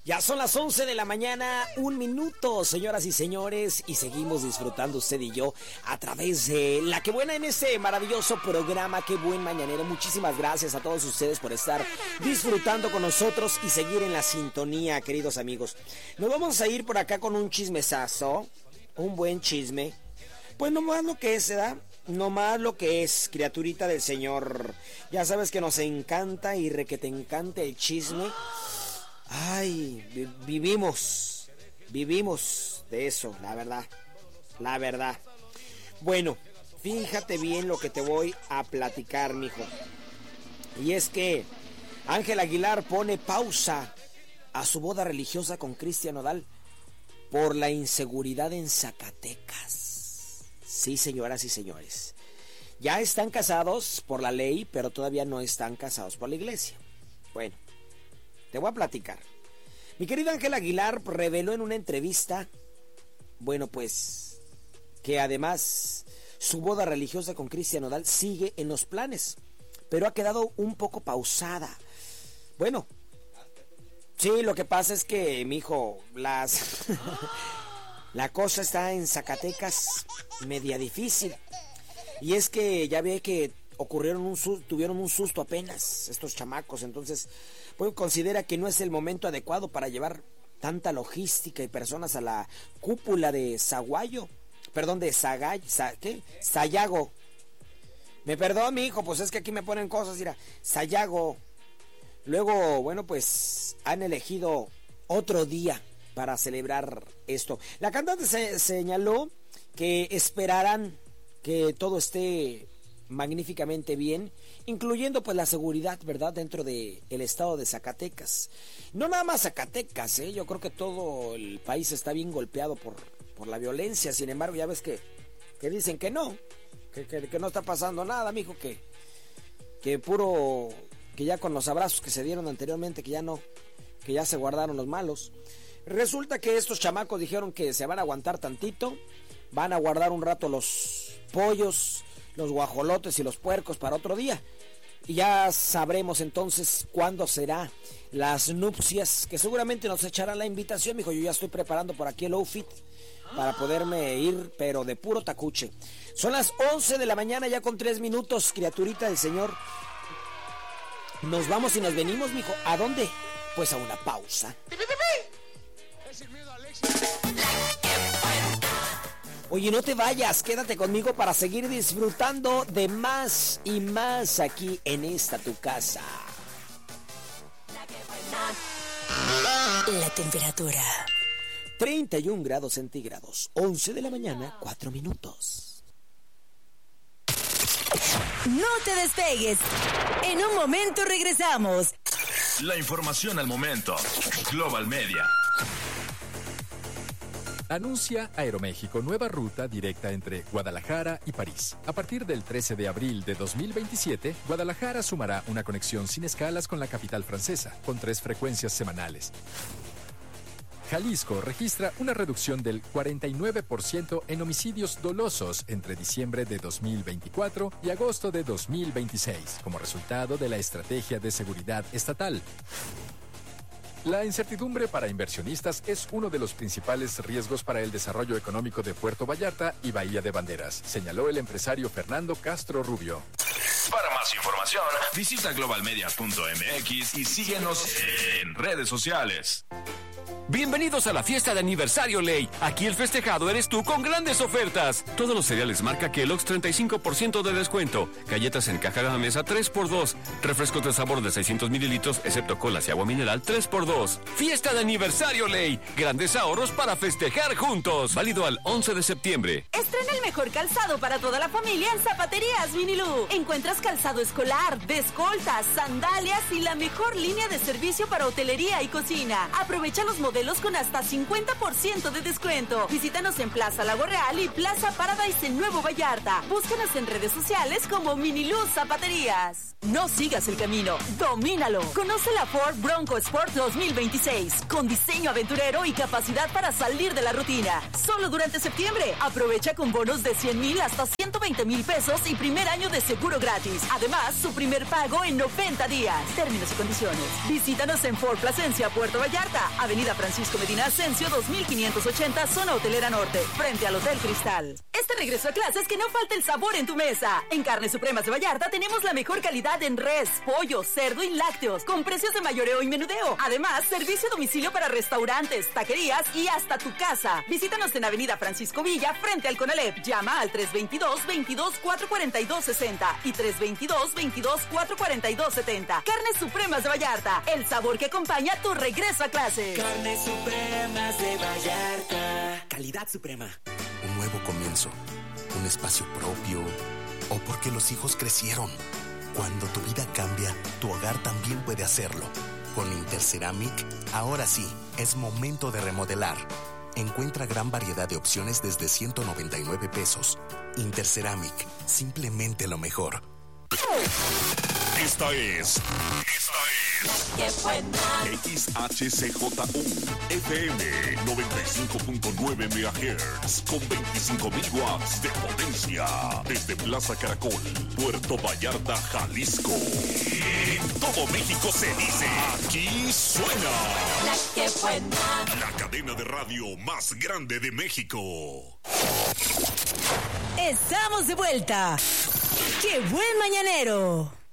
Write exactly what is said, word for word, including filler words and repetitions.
Ya son las once de la mañana, un minuto, señoras y señores, y seguimos disfrutando usted y yo a través de La Que Buena en este maravilloso programa. Qué buen mañanero. Muchísimas gracias a todos ustedes por estar disfrutando con nosotros y seguir en la sintonía, queridos amigos. Nos vamos a ir por acá con un chismesazo, un buen chisme. Pues nomás lo que es, ¿verdad? Nomás lo que es, criaturita del Señor. Ya sabes que nos encanta y re que te encanta el chisme. Ay, vi- vivimos, vivimos de eso, la verdad, la verdad. Bueno, fíjate bien lo que te voy a platicar, mijo. Y es que Ángel Aguilar pone pausa a su boda religiosa con Cristian Nodal por la inseguridad en Zacatecas. Sí, señoras y señores. Ya están casados por la ley, pero todavía no están casados por la iglesia. Bueno, te voy a platicar. Mi querido Ángel Aguilar reveló en una entrevista, bueno pues, que además su boda religiosa con Cristian Nodal sigue en los planes, pero ha quedado un poco pausada. Bueno, sí, lo que pasa es que, mijo, las... la cosa está en Zacatecas media difícil. Y es que ya ve que ocurrieron un susto, tuvieron un susto apenas estos chamacos, entonces pues considera que no es el momento adecuado para llevar tanta logística y personas a la cúpula de Zaguayo, perdón, de Zagay, Sa, ¿qué? Sayago. Me perdón, mi hijo, pues es que aquí me ponen cosas, mira, Sayago. Luego, bueno, pues han elegido otro día para celebrar esto. La cantante se señaló que esperarán que todo esté magníficamente bien, incluyendo pues la seguridad, ¿verdad?, dentro de el estado de Zacatecas. No nada más Zacatecas, ¿eh? Yo creo que todo el país está bien golpeado por, por la violencia. Sin embargo, ya ves que, que dicen que no, que, que, que no está pasando nada, mijo, que, que puro, que ya con los abrazos que se dieron anteriormente, que ya no, que ya se guardaron los malos. Resulta que estos chamacos dijeron que se van a aguantar tantito, van a guardar un rato los pollos, los guajolotes y los puercos para otro día. Y ya sabremos entonces cuándo será las nupcias, que seguramente nos echarán la invitación, mijo. Yo ya estoy preparando por aquí el outfit para poderme ir, pero de puro tacuche. Son las once de la mañana ya con tres minutos, criaturita del Señor. Nos vamos y nos venimos, mijo. ¿A dónde? Pues a una pausa. Oye, no te vayas, quédate conmigo para seguir disfrutando de más y más aquí en esta tu casa. La temperatura treinta y un grados centígrados, once de la mañana, cuatro minutos. No te despegues. En un momento regresamos. La información al momento. Global Media. Anuncia Aeroméxico nueva ruta directa entre Guadalajara y París. A partir del trece de abril de dos mil veintisiete, Guadalajara sumará una conexión sin escalas con la capital francesa, con tres frecuencias semanales. Jalisco registra una reducción del cuarenta y nueve por ciento en homicidios dolosos entre diciembre de dos mil veinticuatro y agosto de dos mil veintiséis, como resultado de la estrategia de seguridad estatal. La incertidumbre para inversionistas es uno de los principales riesgos para el desarrollo económico de Puerto Vallarta y Bahía de Banderas, señaló el empresario Fernando Castro Rubio. Para más información, visita global media punto m x y síguenos en redes sociales. Bienvenidos a la fiesta de aniversario Ley. Aquí el festejado eres tú con grandes ofertas. Todos los cereales marca Kellogg's treinta y cinco por ciento de descuento. Galletas en caja de mesa tres por dos. Refrescos de sabor de seiscientos mililitros, excepto colas y agua mineral tres por dos. Fiesta de aniversario Ley. Grandes ahorros para festejar juntos. Válido al once de septiembre. Estrena el mejor calzado para toda la familia en Zapaterías Vinilú. Encuentras calzado escolar, de escoltas, sandalias y la mejor línea de servicio para hotelería y cocina. Aprovecha los modelos modelos con hasta cincuenta por ciento de descuento. Visítanos en Plaza Lago Real y Plaza Paradise en Nuevo Vallarta. Búscanos en redes sociales como Miniluz Zapaterías. No sigas el camino, domínalo. Conoce la Ford Bronco Sport dos mil veintiséis, con diseño aventurero y capacidad para salir de la rutina. Solo durante septiembre. Aprovecha con bonos de cien mil hasta ciento veinte mil pesos y primer año de seguro gratis. Además, su primer pago en noventa días. Términos y condiciones. Visítanos en Ford Plasencia, Puerto Vallarta, Avenida Francisco Medina Ascencio dos mil quinientos ochenta, Zona Hotelera Norte, frente al Hotel Cristal. Este regreso a clases, que no falte el sabor en tu mesa. En Carnes Supremas de Vallarta tenemos la mejor calidad en res, pollo, cerdo y lácteos, con precios de mayoreo y menudeo. Además, servicio a domicilio para restaurantes, taquerías y hasta tu casa. Visítanos en Avenida Francisco Villa, frente al Conalep. Llama al tres veintidós, veintidós, cuatrocientos cuarenta y dos sesenta y tres veintidós, veintidós, cuatrocientos cuarenta y dos setenta. Carnes Supremas de Vallarta, el sabor que acompaña tu regreso a clase. Carnes Supremas de Vallarta. Calidad suprema. Un nuevo comienzo, un espacio propio, o porque los hijos crecieron. Cuando tu vida cambia, tu hogar también puede hacerlo. Con Interceramic, ahora sí, es momento de remodelar. Encuentra gran variedad de opciones desde ciento noventa y nueve pesos. Interceramic, simplemente lo mejor. Esta es... Esta es... ¡Qué buena! X H C J U F M noventa y cinco punto nueve megahertz con veinticinco mil watts de potencia. Desde Plaza Caracol, Puerto Vallarta, Jalisco. En todo México se dice, aquí suena ¡La que buena! la cadena de radio más grande de México. Estamos de vuelta. ¡Qué buen mañanero!